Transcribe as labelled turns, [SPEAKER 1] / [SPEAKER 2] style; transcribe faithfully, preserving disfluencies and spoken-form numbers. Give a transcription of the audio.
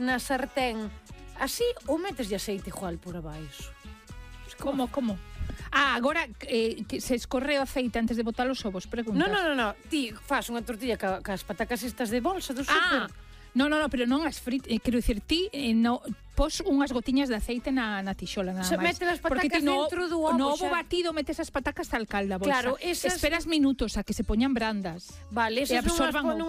[SPEAKER 1] na sartén así ou metes aceite igual por abaixo?
[SPEAKER 2] Como, como? Ah, agora eh, que se escorre o aceite antes de botar os ovos, preguntas.
[SPEAKER 1] Non, non, non, no. Ti faz unha tortilla ca, cas patacas estas de bolsa do super.
[SPEAKER 2] Ah, no, no, no, pero non as fritas, eh, quero dicir, ti eh, no, pos unhas gotiñas de aceite na, na tixola, nada
[SPEAKER 1] Se
[SPEAKER 2] máis.
[SPEAKER 1] mete as patacas
[SPEAKER 2] ti no,
[SPEAKER 1] dentro do ovo,
[SPEAKER 2] no ovo
[SPEAKER 1] xa.
[SPEAKER 2] batido metes as patacas tal calda, bolsa.
[SPEAKER 1] Claro, esas-
[SPEAKER 2] Esperas minutos a que se poñan brandas.
[SPEAKER 1] Vale,
[SPEAKER 2] E
[SPEAKER 1] esas non as
[SPEAKER 2] absorban
[SPEAKER 1] pon-
[SPEAKER 2] o-